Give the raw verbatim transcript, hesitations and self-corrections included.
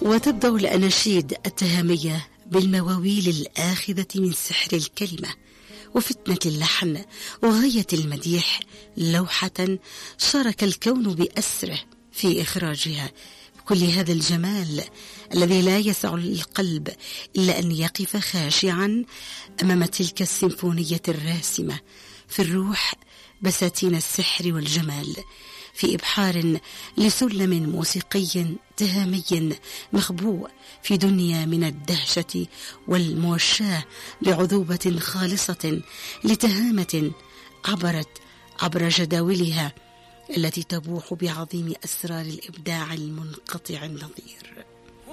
وتبدأ الأناشيد التهامية بالمواويل الآخذة من سحر الكلمة وفتنة اللحن وغاية المديح، لوحة شارك الكون بأسره في إخراجها بكل هذا الجمال الذي لا يسع القلب إلا أن يقف خاشعا أمام تلك السيمفونية الراسمة في الروح، بساتين السحر والجمال في إبحار لسلم موسيقي تهامي مخبوء في دنيا من الدهشة والموشاة بعذوبة خالصة لتهامة عبرت عبر جداولها التي تبوح بعظيم أسرار الإبداع المنقطع النظير.